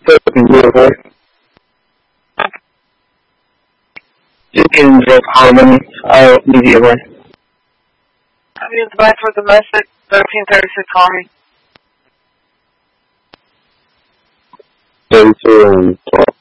So you can do it. You can just call them. I'll leave you away. I mean, advice for domestic, 1336, call me. 32 and 12.